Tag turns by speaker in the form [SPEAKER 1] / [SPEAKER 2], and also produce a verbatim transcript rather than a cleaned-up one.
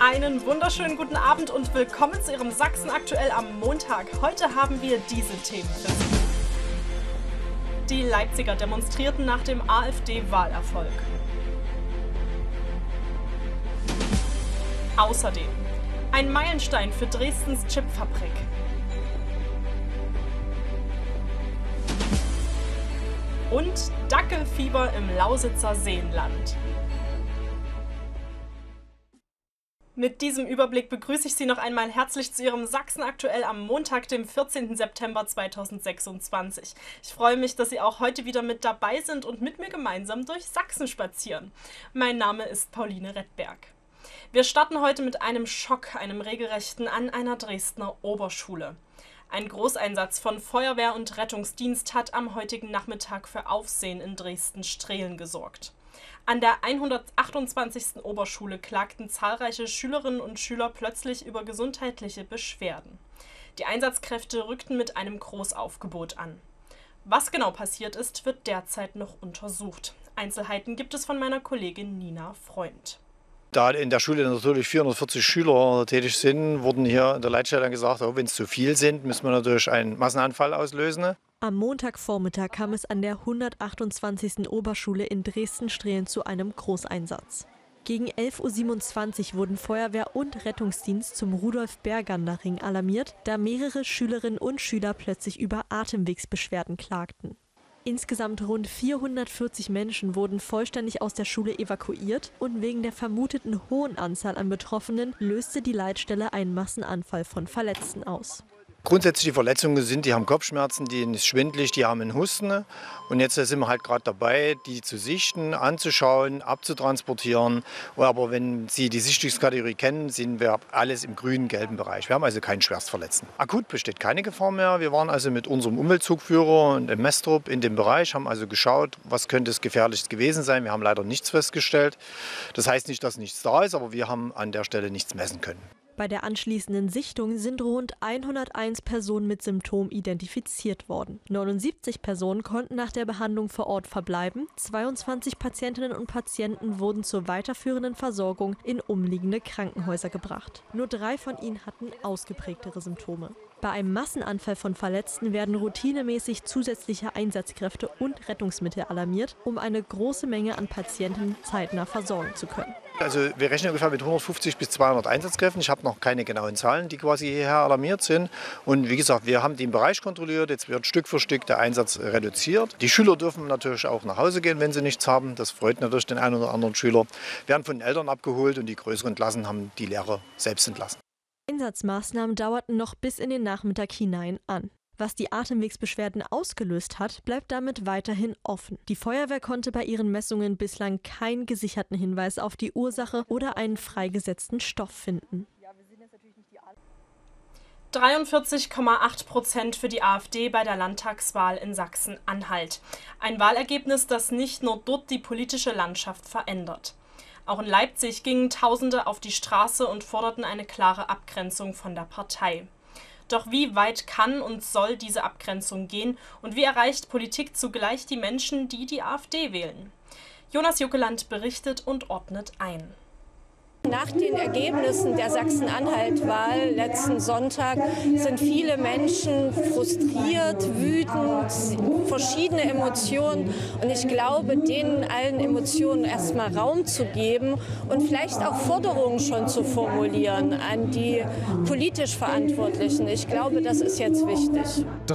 [SPEAKER 1] Einen wunderschönen guten Abend und willkommen zu Ihrem Sachsen aktuell am Montag. Heute haben wir diese Themen für Sie. Die Leipziger demonstrierten nach dem AfD-Wahlerfolg. Außerdem ein Meilenstein für Dresdens Chipfabrik. Und Dackelfieber im Lausitzer Seenland. Mit diesem Überblick begrüße ich Sie noch einmal herzlich zu Ihrem Sachsen aktuell am Montag, dem vierzehnten September zweitausendsechsundzwanzig. Ich freue mich, dass Sie auch heute wieder mit dabei sind und mit mir gemeinsam durch Sachsen spazieren. Mein Name ist Pauline Redberg. Wir starten heute mit einem Schock, einem regelrechten, an einer Dresdner Oberschule. Ein Großeinsatz von Feuerwehr und Rettungsdienst hat am heutigen Nachmittag für Aufsehen in Dresden-Strehlen gesorgt. An der hundertachtundzwanzigsten Oberschule klagten zahlreiche Schülerinnen und Schüler plötzlich über gesundheitliche Beschwerden. Die Einsatzkräfte rückten mit einem Großaufgebot an. Was genau passiert ist, wird derzeit noch untersucht. Einzelheiten gibt es von meiner Kollegin Nina Freund.
[SPEAKER 2] Da in der Schule natürlich vierhundertvierzig Schüler tätig sind, wurden hier in der Leitstelle gesagt, oh, wenn es zu viel sind, müssen wir natürlich einen Massenanfall auslösen.
[SPEAKER 3] Am Montagvormittag kam es an der hundertachtundzwanzigsten Oberschule in Dresden-Strehlen zu einem Großeinsatz. Gegen elf Uhr siebenundzwanzig wurden Feuerwehr und Rettungsdienst zum Rudolf-Bergander-Ring alarmiert, da mehrere Schülerinnen und Schüler plötzlich über Atemwegsbeschwerden klagten. Insgesamt rund vierhundertvierzig Menschen wurden vollständig aus der Schule evakuiert und wegen der vermuteten hohen Anzahl an Betroffenen löste die Leitstelle einen Massenanfall von Verletzten aus.
[SPEAKER 2] Grundsätzlich die Verletzungen sind, die haben Kopfschmerzen, die sind schwindelig, die haben einen Husten. Und jetzt sind wir halt gerade dabei, die zu sichten, anzuschauen, abzutransportieren. Aber wenn Sie die Sichtungskategorie kennen, sind wir alles im grünen, gelben Bereich. Wir haben also keinen Schwerstverletzten. Akut besteht keine Gefahr mehr. Wir waren also mit unserem Umweltzugführer und dem Messtrup in dem Bereich, haben also geschaut, was könnte es Gefährliches gewesen sein. Wir haben leider nichts festgestellt. Das heißt nicht, dass nichts da ist, aber wir haben an der Stelle nichts messen können.
[SPEAKER 3] Bei der anschließenden Sichtung sind rund hunderteins Personen mit Symptomen identifiziert worden. neunundsiebzig Personen konnten nach der Behandlung vor Ort verbleiben. zweiundzwanzig Patientinnen und Patienten wurden zur weiterführenden Versorgung in umliegende Krankenhäuser gebracht. Nur drei von ihnen hatten ausgeprägtere Symptome. Bei einem Massenanfall von Verletzten werden routinemäßig zusätzliche Einsatzkräfte und Rettungsmittel alarmiert, um eine große Menge an Patienten zeitnah versorgen zu können.
[SPEAKER 2] Also wir rechnen ungefähr mit hundertfünfzig bis zweihundert Einsatzkräften. Ich habe noch keine genauen Zahlen, die quasi hierher alarmiert sind. Und wie gesagt, wir haben den Bereich kontrolliert. Jetzt wird Stück für Stück der Einsatz reduziert. Die Schüler dürfen natürlich auch nach Hause gehen, wenn sie nichts haben. Das freut natürlich den einen oder anderen Schüler. Werden von den Eltern abgeholt und die größeren Klassen haben die Lehrer selbst entlassen.
[SPEAKER 3] Einsatzmaßnahmen dauerten noch bis in den Nachmittag hinein an. Was die Atemwegsbeschwerden ausgelöst hat, bleibt damit weiterhin offen. Die Feuerwehr konnte bei ihren Messungen bislang keinen gesicherten Hinweis auf die Ursache oder einen freigesetzten Stoff finden.
[SPEAKER 1] dreiundvierzig Komma acht Prozent für die AfD bei der Landtagswahl in Sachsen-Anhalt. Ein Wahlergebnis, das nicht nur dort die politische Landschaft verändert. Auch in Leipzig gingen Tausende auf die Straße und forderten eine klare Abgrenzung von der Partei. Doch wie weit kann und soll diese Abgrenzung gehen und wie erreicht Politik zugleich die Menschen, die die AfD wählen? Jonas Juckeland berichtet und ordnet ein.
[SPEAKER 4] Nach den Ergebnissen der Sachsen-Anhalt-Wahl letzten Sonntag sind viele Menschen frustriert, wütend, verschiedene Emotionen. Und ich glaube, denen allen Emotionen erstmal Raum zu geben und vielleicht auch Forderungen schon zu formulieren an die politisch Verantwortlichen. Ich glaube, das ist jetzt wichtig.